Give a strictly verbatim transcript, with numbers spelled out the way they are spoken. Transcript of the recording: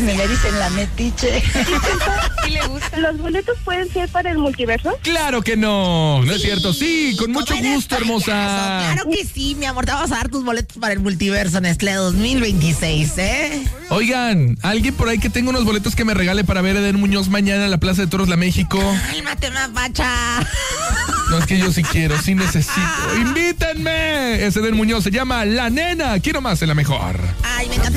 me dicen la metiche. ¿Y le gusta? ¿Los boletos pueden ser para el multiverso? Claro que no, no es cierto. Sí, con mucho ¿Cómo eres gusto, payaso? hermosa. Claro que sí, mi amor. Te vamos a dar tus boletos para el multiverso Nestlé dos mil veintiséis, ¿eh? Oigan, alguien por ahí que tenga unos boletos que me regale para ver a Eden Muñoz mañana en la Plaza de Toros La México. Cálmate, mapacha. No, es que yo sí quiero, sí necesito. ¡Invítenme! Ese Eden Muñoz se llama La Nena. Quiero más en la mejor. Ay, me encanta.